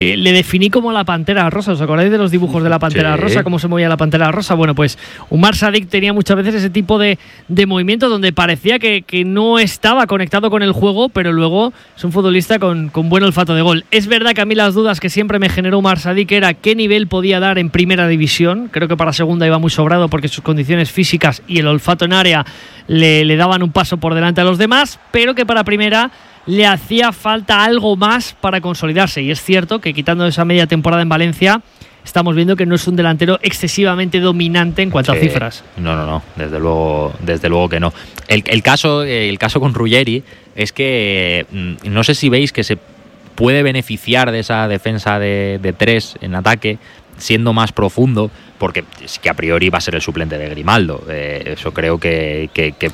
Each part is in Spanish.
Le definí como la Pantera Rosa. ¿Os acordáis de los dibujos de la Pantera Rosa? ¿Cómo se movía la Pantera Rosa? Bueno, pues Umar Sadiq tenía muchas veces ese tipo de movimiento donde parecía que no estaba conectado con el juego, pero luego es un futbolista con buen olfato de gol. Es verdad que a mí las dudas que siempre me generó Umar Sadiq era qué nivel podía dar en primera división. Creo que para segunda iba muy sobrado porque sus condiciones físicas y el olfato en área le daban un paso por delante a los demás, pero que para primera le hacía falta algo más para consolidarse. Y es cierto que quitando esa media temporada en Valencia, estamos viendo que no es un delantero excesivamente dominante en cuanto a cifras. No, desde luego que no. El caso con Ruggeri es que no sé si veis que se puede beneficiar de esa defensa de tres en ataque siendo más profundo, porque es que a priori va a ser el suplente de Grimaldo. Eso creo que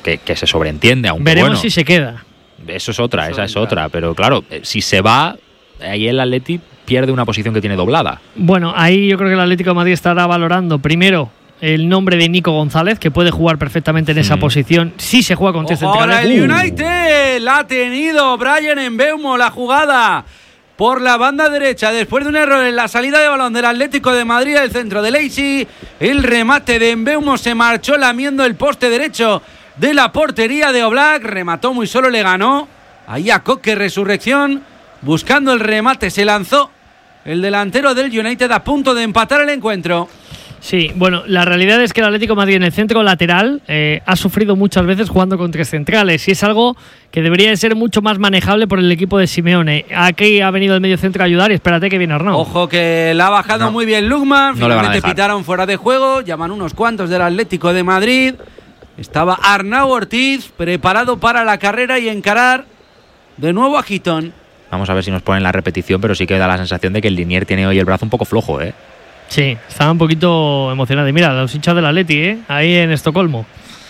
se sobreentiende, aunque veremos si se queda. Esa es otra, pero claro, si se va, ahí el Atleti pierde una posición que tiene doblada. Bueno, ahí yo creo que el Atlético de Madrid estará valorando primero el nombre de Nico González, que puede jugar perfectamente en esa posición si se juega con tres centrales. Ahora el United la ha tenido Bryan Mbeumo, la jugada por la banda derecha, después de un error en la salida de balón del Atlético de Madrid, el centro de Lacy, el remate de Mbeumo se marchó lamiendo el poste derecho de la portería de Oblak, remató muy solo, le ganó ahí a Coque Resurrección, buscando el remate, se lanzó el delantero del United a punto de empatar el encuentro. Sí, bueno, la realidad es que el Atlético de Madrid en el centro lateral ha sufrido muchas veces jugando con tres centrales y es algo que debería de ser mucho más manejable por el equipo de Simeone. Aquí ha venido el medio centro a ayudar y espérate que viene Arnau. Ojo que la ha bajado muy bien Lukman, finalmente pitaron fuera de juego, llaman unos cuantos del Atlético de Madrid. Estaba Arnau Ortiz preparado para la carrera y encarar de nuevo a Gitón. Vamos a ver si nos ponen la repetición, pero sí que da la sensación de que el Linier tiene hoy el brazo un poco flojo, ¿eh? Sí, estaba un poquito emocionado. Y mira, los hinchas del Atleti, ahí en Estocolmo.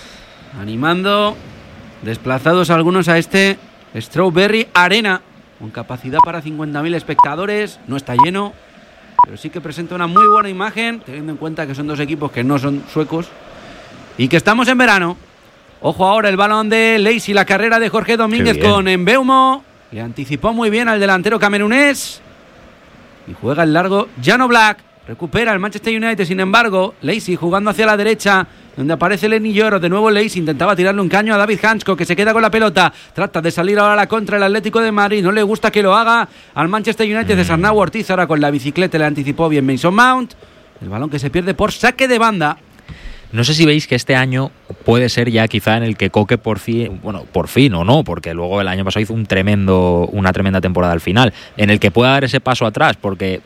Animando, desplazados algunos a este Strawberry Arena, con capacidad para 50.000 espectadores. No está lleno, pero sí que presenta una muy buena imagen, teniendo en cuenta que son dos equipos que no son suecos y que estamos en verano. Ojo ahora el balón de Lacy, la carrera de Jorge Domínguez con Mbeumo. Le anticipó muy bien al delantero camerunés. Y juega el largo Jan Oblak. Recupera el Manchester United, sin embargo, Lacy jugando hacia la derecha, donde aparece Lenny Yoro. De nuevo Lacy intentaba tirarle un caño a David Hansko, que se queda con la pelota. Trata de salir ahora a la contra el Atlético de Madrid. No le gusta que lo haga al Manchester United. Es Arnau Ortiz ahora con la bicicleta. Le anticipó bien Mason Mount. El balón que se pierde por saque de banda. No sé si veis que este año puede ser ya quizá en el que Coque por fin o no, porque luego el año pasado hizo una tremenda temporada al final, en el que pueda dar ese paso atrás, porque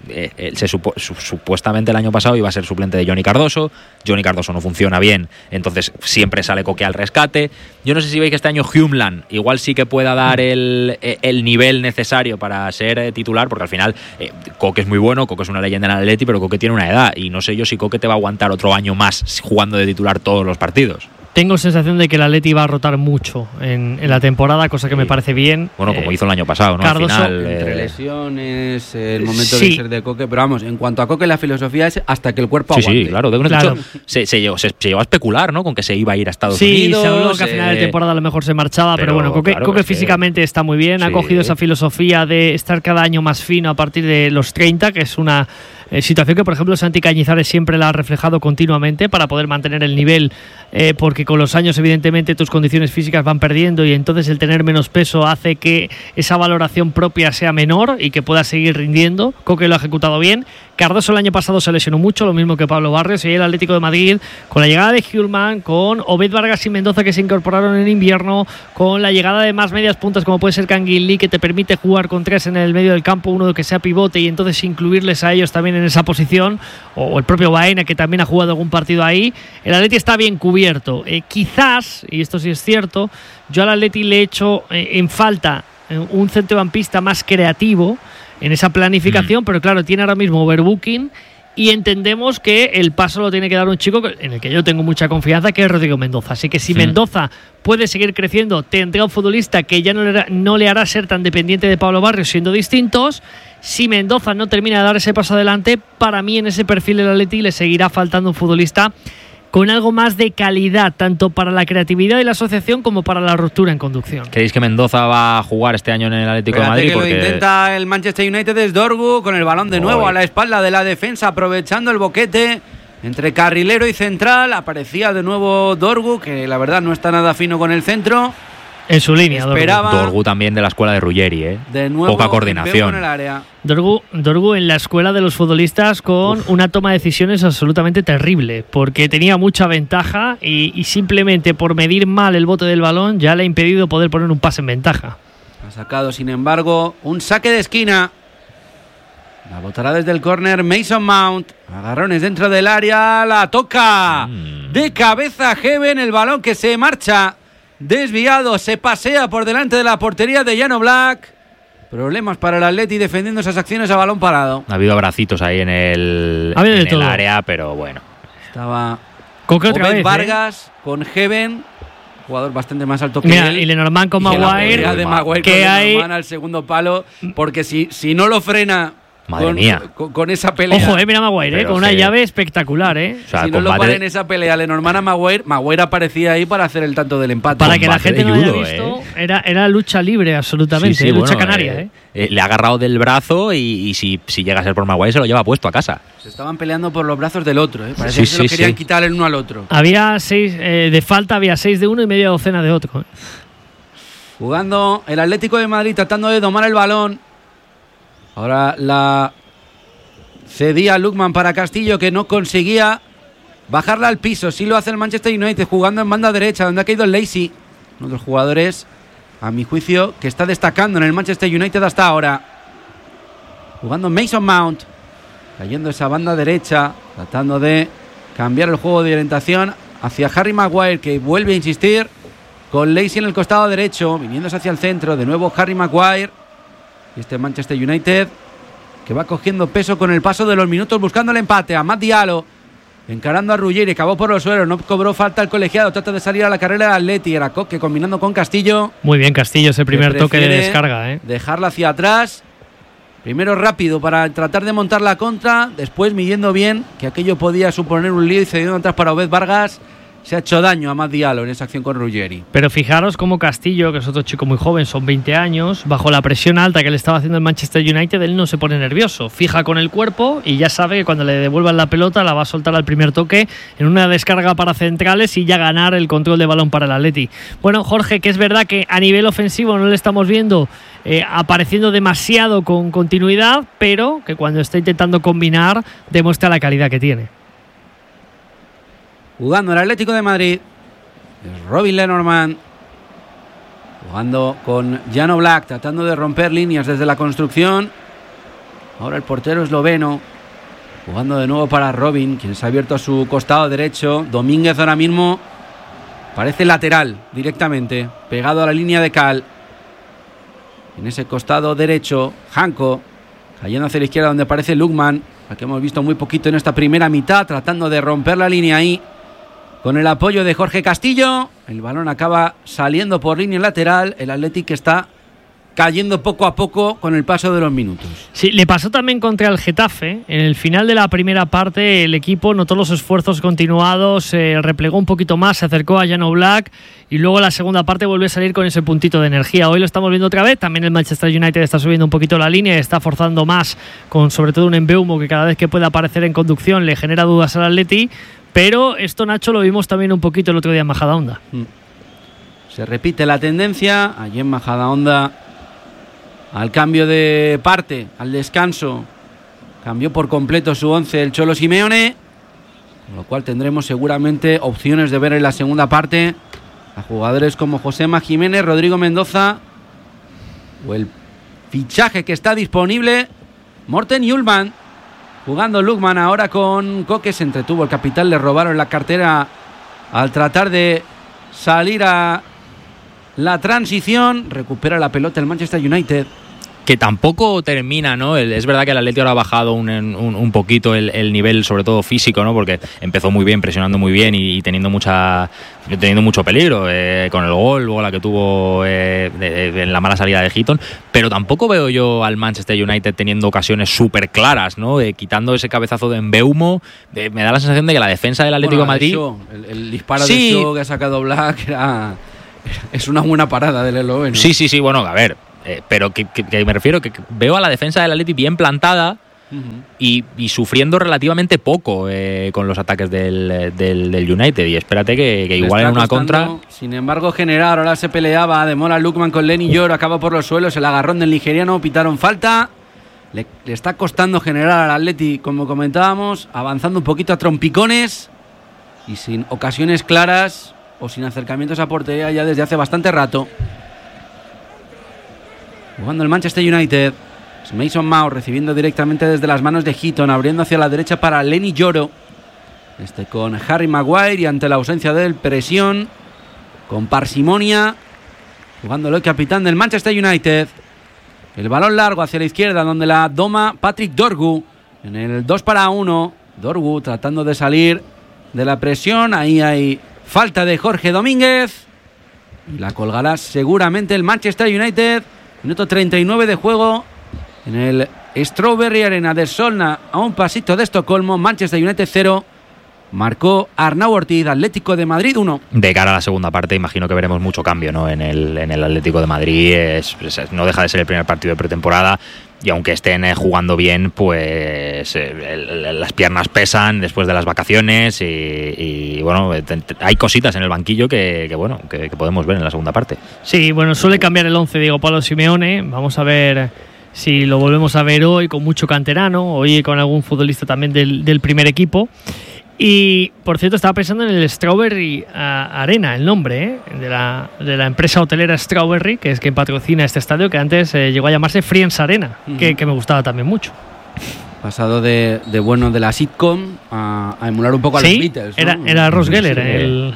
supuestamente el año pasado iba a ser suplente de Johnny Cardoso no funciona bien, entonces siempre sale Coque al rescate. Yo no sé si veis que este año Humeland igual sí que pueda dar el nivel necesario para ser titular, porque al final Coque es muy bueno, Coque es una leyenda en el Atleti, pero Coque tiene una edad, y no sé yo si Coque te va a aguantar otro año más jugando de titular todos los partidos. Tengo sensación de que el Atleti va a rotar mucho en la temporada, cosa que me parece bien. Bueno, como hizo el año pasado, ¿no? Cardoso, al final, entre lesiones, el momento de ser de Coque, pero vamos, en cuanto a Coque, la filosofía es hasta que el cuerpo aguante. Sí, claro. De hecho, se llegó a especular, ¿no? Con que se iba a ir a Estados Unidos. Sí, se habló que a final de temporada a lo mejor se marchaba, pero bueno, Coque físicamente está muy bien, ha cogido esa filosofía de estar cada año más fino a partir de los 30, que es una situación que, por ejemplo, Santi Cañizares siempre la ha reflejado continuamente para poder mantener el nivel, porque con los años, evidentemente, tus condiciones físicas van perdiendo y entonces el tener menos peso hace que esa valoración propia sea menor y que pueda seguir rindiendo. Coque lo ha ejecutado bien. Cardoso el año pasado se lesionó mucho, lo mismo que Pablo Barrios, y el Atlético de Madrid, con la llegada de Hullman, con Obed Vargas y Mendoza, que se incorporaron en invierno, con la llegada de más medias puntas como puede ser Canguilí, que te permite jugar con tres en el medio del campo, uno que sea pivote y entonces incluirles a ellos también en esa posición, o el propio Baena, que también ha jugado algún partido ahí. El Atleti está bien cubierto. Quizás, y esto sí es cierto, yo al Atleti le he hecho en falta un centrocampista más creativo en esa planificación, pero claro, tiene ahora mismo overbooking y entendemos que el paso lo tiene que dar un chico en el que yo tengo mucha confianza, que es Rodrigo Mendoza. Así que si Mendoza puede seguir creciendo, tendrá un futbolista que ya no le hará ser tan dependiente de Pablo Barrios, siendo distintos. Si Mendoza no termina de dar ese paso adelante, para mí en ese perfil del Atleti le seguirá faltando un futbolista con algo más de calidad, tanto para la creatividad de la asociación como para la ruptura en conducción. ¿Creéis que Mendoza va a jugar este año en el Atlético de Madrid? Que lo intenta el Manchester United es Dorgu, con el balón de nuevo a la espalda de la defensa, aprovechando el boquete entre carrilero y central. Aparecía de nuevo Dorgu, que la verdad no está nada fino con el centro. En su línea, Dorgu también de la escuela de Ruggeri, ¿eh? De nuevo, poca coordinación. En el área. Dorgu en la escuela de los futbolistas con una toma de decisiones absolutamente terrible, porque tenía mucha ventaja y simplemente por medir mal el bote del balón ya le ha impedido poder poner un pase en ventaja. Ha sacado, sin embargo, un saque de esquina. La botará desde el córner Mason Mount. Agarrones dentro del área. La toca de cabeza Heaven. El balón que se marcha desviado. Se pasea por delante de la portería de Jan Oblak. Problemas para el Atleti defendiendo esas acciones a balón parado. Ha habido abracitos ahí en el área, pero bueno. Estaba Obed Vargas con Heaven. Jugador bastante más alto que él. Y Lenormand con Maguire. De Maguire que con hay Lenormand al segundo palo. Porque si no lo frena... Madre mía. Con esa pelea. Ojo, mira Maguire, con una llave espectacular, O sea, si no lo para en esa pelea Lenormand a Maguire aparecía ahí para hacer el tanto del empate. Para que la gente no haya visto, era lucha libre absolutamente, lucha canaria. Le ha agarrado del brazo y si llega a ser por Maguire se lo lleva puesto a casa. Se estaban peleando por los brazos del otro, Parece que se lo querían quitar el uno al otro. Había 6 de falta, había 6 de uno y media docena de otro. Jugando el Atlético de Madrid tratando de domar el balón. Ahora la cedía Lookman para Castillo, que no conseguía bajarla al piso. Sí lo hace el Manchester United, jugando en banda derecha, donde ha caído el Lacey. Uno de los jugadores, a mi juicio, que está destacando en el Manchester United hasta ahora. Jugando Mason Mount, cayendo esa banda derecha, tratando de cambiar el juego de orientación hacia Harry Maguire, que vuelve a insistir con Lacey en el costado derecho, viniéndose hacia el centro. De nuevo Harry Maguire. Y este Manchester United que va cogiendo peso con el paso de los minutos, buscando el empate. Amad Diallo encarando a Ruggeri, acabó por los suelos, no cobró falta el colegiado, trata de salir a la carrera del Atleti. Era Coque combinando con Castillo. Muy bien Castillo, ese primer toque de descarga. Dejarla hacia atrás. Primero rápido para tratar de montar la contra, después midiendo bien que aquello podía suponer un lío y cediendo atrás para Obed Vargas. Se ha hecho daño a Amad Diallo en esa acción con Ruggeri. Pero fijaros cómo Castillo, que es otro chico muy joven, son 20 años, bajo la presión alta que le estaba haciendo el Manchester United, él no se pone nervioso. Fija con el cuerpo y ya sabe que cuando le devuelvan la pelota la va a soltar al primer toque en una descarga para centrales y ya ganar el control de balón para el Atleti. Bueno, Jorge, que es verdad que a nivel ofensivo no le estamos viendo apareciendo demasiado con continuidad, pero que cuando está intentando combinar demuestra la calidad que tiene. Jugando el Atlético de Madrid, es Robin Lenormand, jugando con Jan Oblak, tratando de romper líneas desde la construcción. Ahora el portero esloveno, jugando de nuevo para Robin, quien se ha abierto a su costado derecho. Domínguez ahora mismo parece lateral directamente, pegado a la línea de cal. En ese costado derecho, Janko, cayendo hacia la izquierda donde aparece Lookman, al que hemos visto muy poquito en esta primera mitad, tratando de romper la línea ahí. Con el apoyo de Jorge Castillo, el balón acaba saliendo por línea lateral. El Athletic está cayendo poco a poco con el paso de los minutos. Sí, le pasó también contra el Getafe. En el final de la primera parte el equipo notó los esfuerzos continuados, se replegó un poquito más, se acercó a Jan Oblak y luego la segunda parte volvió a salir con ese puntito de energía. Hoy lo estamos viendo otra vez. También el Manchester United está subiendo un poquito la línea, está forzando más, con sobre todo un Mbeumo que cada vez que puede aparecer en conducción le genera dudas al Atleti. Pero esto, Nacho, lo vimos también un poquito el otro día en Majadahonda. Se repite la tendencia. Allí en Majadahonda, al cambio de parte, al descanso, cambió por completo su once el Cholo Simeone, con lo cual tendremos seguramente opciones de ver en la segunda parte a jugadores como Josema Jiménez, Rodrigo Mendoza o el fichaje que está disponible, Morten Hjulmand. Jugando Lookman ahora con Coque, se entretuvo el capitán, le robaron la cartera al tratar de salir a la transición. Recupera la pelota el Manchester United. que tampoco termina, ¿no? Es verdad que el Atleti ahora ha bajado un poquito el nivel, sobre todo físico, ¿no? Porque empezó muy bien, presionando muy bien y teniendo mucho peligro con el gol, luego la que tuvo en la mala salida de Heaton, pero tampoco veo yo al Manchester United teniendo ocasiones súper claras, ¿no? Quitando ese cabezazo de Mbeumo, me da la sensación de que la defensa del Atlético de Madrid... El disparo de Shaw que ha sacado Black es una buena parada del esloveno. Sí, bueno, a ver... pero que me refiero que veo a la defensa del Atleti bien plantada y sufriendo relativamente poco con los ataques del United, y espérate que igual en una contra. Sin embargo, generar, ahora se peleaba de Mola Lukman con Lenny Yoro, acaba por los suelos, el agarrón del nigeriano, pitaron falta, le está costando generar al Atleti, como comentábamos, avanzando un poquito a trompicones y sin ocasiones claras o sin acercamientos a portería ya desde hace bastante rato. Jugando el Manchester United, es Mason Mount recibiendo directamente desde las manos de Heaton, abriendo hacia la derecha para Lenny Yoro. Con Harry Maguire, y ante la ausencia del presión, con parsimonia, jugándolo el capitán del Manchester United. El balón largo hacia la izquierda, donde la doma Patrick Dorgu en el 2-1. Dorgu tratando de salir de la presión. Ahí hay falta de Jorge Domínguez y la colgará seguramente el Manchester United. Minuto 39 de juego en el Strawberry Arena de Solna, a un pasito de Estocolmo. Manchester United 0, marcó Arnau Ortiz. Atlético de Madrid 1. De cara a la segunda parte imagino que veremos mucho cambio, ¿no? En el Atlético de Madrid no deja de ser el primer partido de pretemporada, y aunque estén jugando bien, pues las piernas pesan después de las vacaciones y bueno, hay cositas en el banquillo que podemos ver en la segunda parte. Sí, bueno, suele cambiar el 11 Diego Pablo Simeone. Vamos a ver si lo volvemos a ver hoy con mucho canterano, hoy con algún futbolista también del primer equipo. Y, por cierto, estaba pensando en el Strawberry Arena, el nombre de la empresa hotelera Strawberry, que es quien patrocina este estadio, que antes llegó a llamarse Friends Arena, que me gustaba también mucho. Pasado de bueno de la sitcom a emular un poco a los Beatles, ¿no? Era Ross Geller el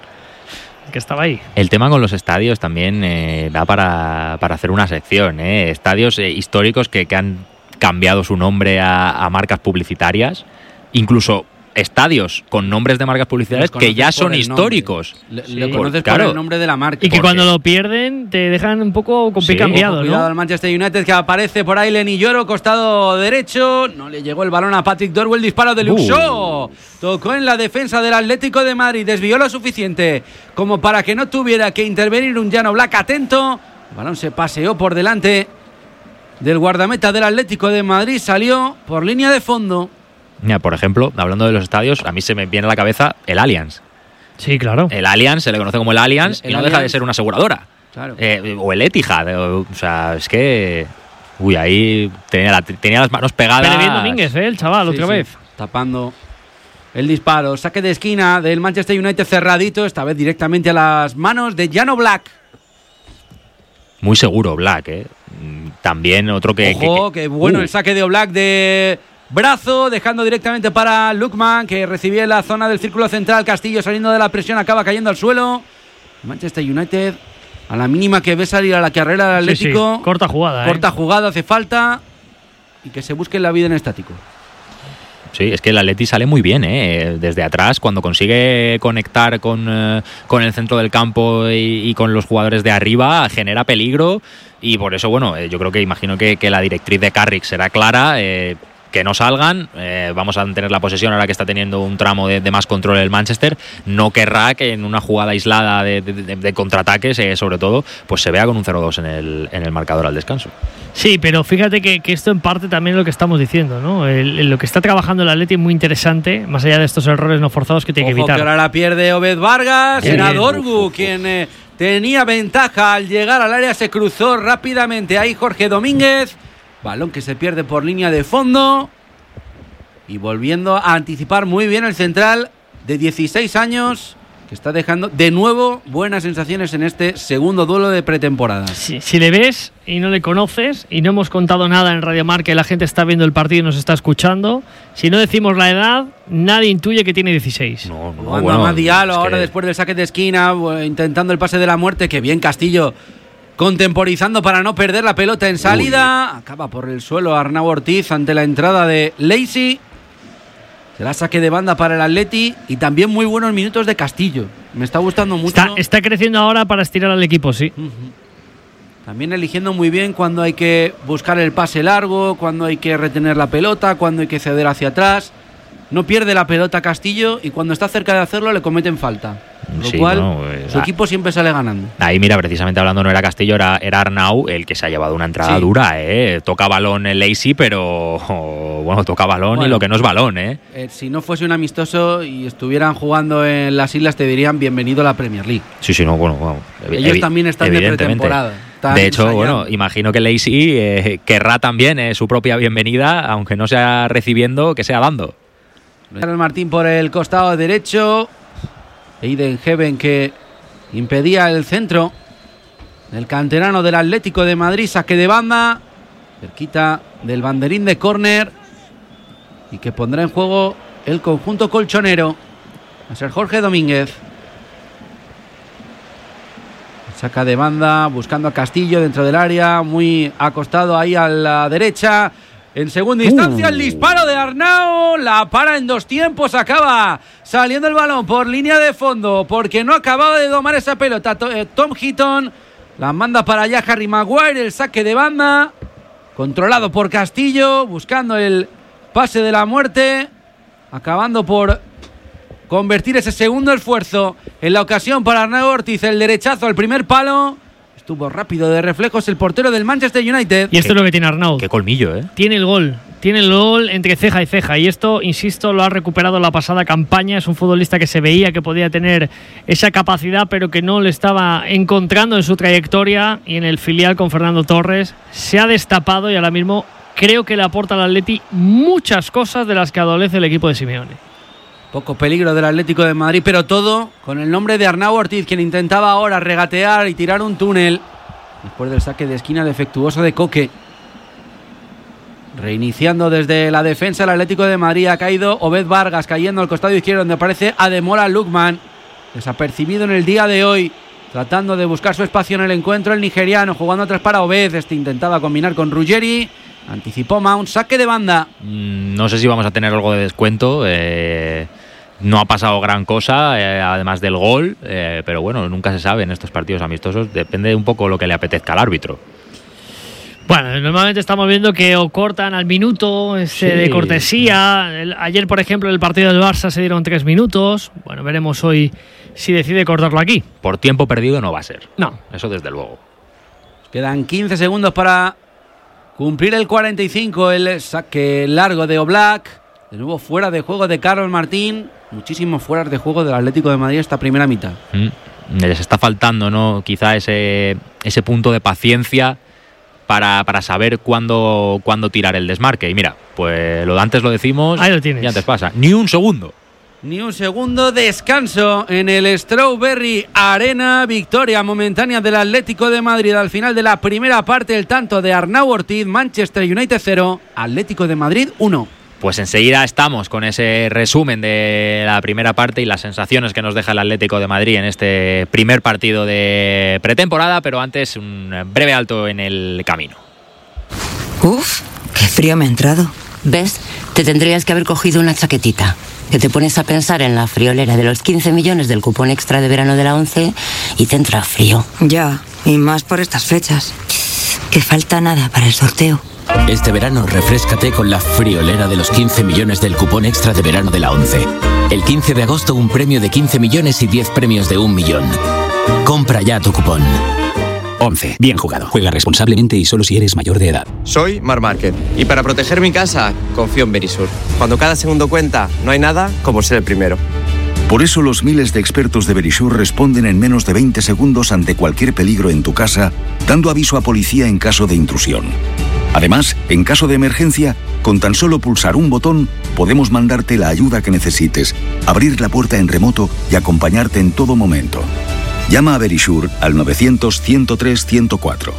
que estaba ahí. El tema con los estadios también da para hacer una sección, estadios históricos que han cambiado su nombre a marcas publicitarias, incluso estadios con nombres de marcas publicitarias que ya son históricos. Le conoces por el nombre de la marca. Y que cuando lo pierden te dejan un poco con pie cambiado, ¿no? Cuidado al Manchester United, que aparece por ahí Lenny Yoro, costado derecho. No le llegó el balón a Patrick Dorgu, el disparo de Luke Shaw. Tocó en la defensa del Atlético de Madrid, desvió lo suficiente como para que no tuviera que intervenir un Jan Oblak atento. El balón se paseó por delante del guardameta del Atlético de Madrid, salió por línea de fondo. Mira, por ejemplo, hablando de los estadios, a mí se me viene a la cabeza el Allianz. Sí, claro. El Allianz, se le conoce como el Allianz, y no deja de ser una aseguradora. Claro. O el Etihad. O sea, es que... Uy, ahí tenía las manos pegadas. Pero bien Domínguez, el chaval, otra vez. Tapando el disparo. Saque de esquina del Manchester United cerradito, esta vez directamente a las manos de Jan Oblak. Muy seguro Oblak, También otro que... Ojo, que bueno el saque de Oblak de... brazo, dejando directamente para Lukman, que recibía en la zona del círculo central. Castillo saliendo de la presión, acaba cayendo al suelo. Manchester United, a la mínima que ve salir a la carrera del Atlético. Sí. Corta jugada. Corta jugada, hace falta. Y que se busque la vida en estático. Sí, es que el Atleti sale muy bien, desde atrás, cuando consigue conectar con el centro del campo y con los jugadores de arriba, genera peligro. Y por eso, bueno, yo creo que imagino que la directriz de Carrick será clara. Que no salgan, vamos a tener la posesión ahora que está teniendo un tramo de más control el Manchester. No querrá que en una jugada aislada de contraataques, sobre todo, pues se vea con un 0-2 en el marcador al descanso. Sí, pero fíjate que esto en parte también es lo que estamos diciendo, ¿no? Lo que está trabajando el Atleti es muy interesante, más allá de estos errores no forzados que tiene que evitar. Que ahora la pierde Obed Vargas, era Dorgu quien tenía ventaja al llegar al área, se cruzó rápidamente ahí Jorge Domínguez. Balón que se pierde por línea de fondo. Y volviendo a anticipar muy bien el central de 16 años, que está dejando de nuevo buenas sensaciones en este segundo duelo de pretemporada. Sí, si le ves y no le conoces, y no hemos contado nada en Radio Marca, la gente está viendo el partido y nos está escuchando, si no decimos la edad, nadie intuye que tiene 16. No, bueno, a Diallo ahora después del saque de esquina, intentando el pase de la muerte. Que bien Castillo, contemporizando para no perder la pelota en salida. Acaba por el suelo Arnau Ortiz ante la entrada de Lacy. Será saque de banda para el Atleti y también muy buenos minutos de Castillo. Me está gustando mucho. Está creciendo ahora para estirar al equipo, sí. También eligiendo muy bien cuando hay que buscar el pase largo, cuando hay que retener la pelota, cuando hay que ceder hacia atrás. No pierde la pelota Castillo y cuando está cerca de hacerlo le cometen falta. Lo cual su equipo siempre sale ganando. Ahí mira, precisamente hablando no era Castillo, era Arnau el que se ha llevado una entrada dura. Toca balón el Lacy, pero bueno, toca balón y lo que no es balón. Si no fuese un amistoso y estuvieran jugando en las islas te dirían bienvenido a la Premier League. Sí, no, bueno. Ellos también están de pretemporada. De hecho, bueno, imagino que Lacy querrá también su propia bienvenida, aunque no sea recibiendo, que sea dando. Martín por el costado derecho. Aiden Heaven que impedía el centro del canterano del Atlético de Madrid. Saque de banda, cerquita del banderín de córner, y que pondrá en juego el conjunto colchonero. Va a ser Jorge Domínguez. Saca de banda, buscando a Castillo dentro del área, muy acostado ahí a la derecha. En segunda instancia el disparo de Arnau, la para en dos tiempos, acaba saliendo el balón por línea de fondo porque no acababa de domar esa pelota. Tom Heaton la manda para allá Harry Maguire, el saque de banda, controlado por Castillo, buscando el pase de la muerte, acabando por convertir ese segundo esfuerzo en la ocasión para Arnau Ortiz, el derechazo al primer palo. Estuvo rápido de reflejos el portero del Manchester United. Y esto es lo que tiene Arnau. Qué colmillo, Tiene el gol entre ceja y ceja. Y esto, insisto, lo ha recuperado la pasada campaña. Es un futbolista que se veía que podía tener esa capacidad, pero que no le estaba encontrando en su trayectoria. Y en el filial con Fernando Torres se ha destapado y ahora mismo creo que le aporta al Atleti muchas cosas de las que adolece el equipo de Simeone. Poco peligro del Atlético de Madrid, pero todo con el nombre de Arnau Ortiz, quien intentaba ahora regatear y tirar un túnel después del saque de esquina defectuoso de Coque. Reiniciando desde la defensa el Atlético de Madrid, ha caído Obed Vargas, cayendo al costado izquierdo donde aparece Ademola Lookman, desapercibido en el día de hoy, tratando de buscar su espacio en el encuentro el nigeriano, jugando atrás para Obed. Intentaba combinar con Ruggeri, anticipó Mount, saque de banda. No sé si vamos a tener algo de descuento. No ha pasado gran cosa, además del gol, pero bueno, nunca se sabe en estos partidos amistosos. Depende un poco lo que le apetezca al árbitro. Bueno, normalmente estamos viendo que o cortan al minuto de cortesía. Ayer, por ejemplo, en el partido del Barça se dieron 3 minutos. Bueno, veremos hoy si decide cortarlo aquí. Por tiempo perdido no va a ser. No. Eso desde luego. Quedan 15 segundos para cumplir el 45. El saque largo de Oblak. De nuevo fuera de juego de Carlos Martín. Muchísimos fuera de juego del Atlético de Madrid esta primera mitad. Les está faltando, ¿no? Quizá ese punto de paciencia para saber cuándo tirar el desmarque. Y mira, pues lo de antes lo decimos. Ahí lo tienes. Y antes pasa. Ni un segundo. Descanso en el Strawberry Arena. Victoria momentánea del Atlético de Madrid al final de la primera parte. El tanto de Arnau Ortiz. Manchester United 0, Atlético de Madrid 1. Pues enseguida estamos con ese resumen de la primera parte y las sensaciones que nos deja el Atlético de Madrid en este primer partido de pretemporada, pero antes un breve alto en el camino. Uf, qué frío me ha entrado. ¿Ves? Te tendrías que haber cogido una chaquetita. Que te pones a pensar en la friolera de los 15 millones del cupón extra de verano de la 11 y te entra frío. Ya, y más por estas fechas. Que falta nada para el sorteo. Este verano refréscate con la friolera de los 15 millones del cupón extra de verano de la 11. El 15 de agosto un premio de 15 millones y 10 premios de 1 millón. Compra ya tu cupón. 11. Bien jugado. Juega responsablemente y solo si eres mayor de edad. Soy Mar Márquez y para proteger mi casa confío en Verisur. Cuando cada segundo cuenta, no hay nada como ser el primero. Por eso los miles de expertos de Verisur responden en menos de 20 segundos ante cualquier peligro en tu casa, dando aviso a policía en caso de intrusión. Además, en caso de emergencia, con tan solo pulsar un botón, podemos mandarte la ayuda que necesites, abrir la puerta en remoto y acompañarte en todo momento. Llama a Verisur al 900-103-104.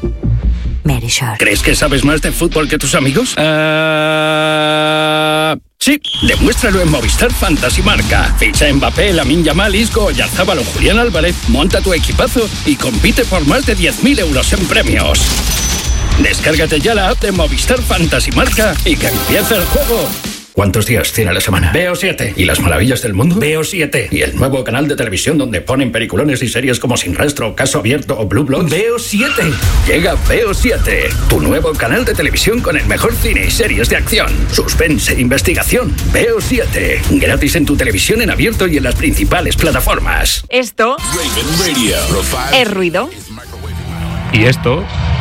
Verisur. ¿Crees que sabes más de fútbol que tus amigos? Sí, demuéstralo en Movistar Fantasy Marca. Ficha Mbappé, Lamine Yamal, Isco, Oyarzabal o Julián Álvarez, monta tu equipazo y compite por más de 10.000 euros en premios. Descárgate ya la app de Movistar Fantasy Marca y que empiece el juego. ¿Cuántos días tiene la semana? Veo 7. ¿Y las maravillas del mundo? Veo 7. ¿Y el nuevo canal de televisión donde ponen peliculones y series como Sin Rastro, Caso Abierto o Blue Bloods? Veo 7. Llega Veo 7, tu nuevo canal de televisión con el mejor cine y series de acción, suspense e investigación. Veo 7. Gratis en tu televisión en abierto y en las principales plataformas. Esto es ruido. Y esto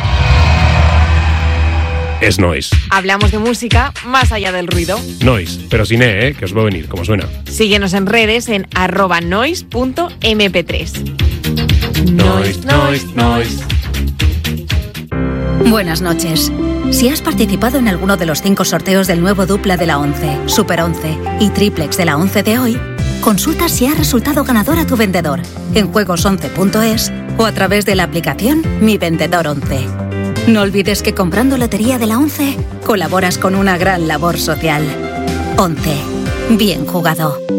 es noise. Hablamos de música más allá del ruido. Noise, pero sin E, que os va a venir, como suena. Síguenos en redes en @noise.mp3. Noise. Buenas noches. Si has participado en alguno de los 5 sorteos del nuevo dupla de la 11, Super 11 y triplex de la 11 de hoy, consulta si ha resultado ganador a tu vendedor en juegos11.es o a través de la aplicación Mi Vendedor 11. No olvides que comprando Lotería de la 11 colaboras con una gran labor social. 11. Bien jugado.